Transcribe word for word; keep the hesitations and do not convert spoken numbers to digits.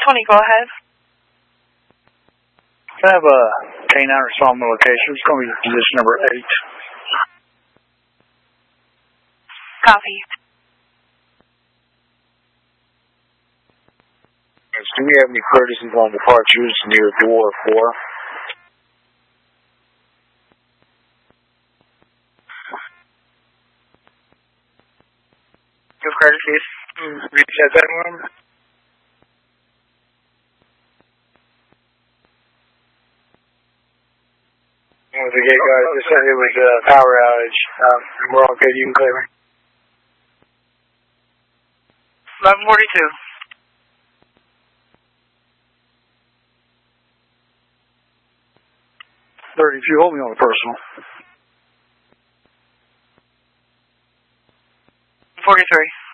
twenty, go ahead. I have a canine respond location. It's going to be position number eight. Copy. Do we have any courtesies on departures near door four? Give courtesies. Reach out that one. With the gate guys, just said it was a power outage. Um, we're all good. You can clear me. eleven forty-two. thirty, if you hold me on the personal. forty-three.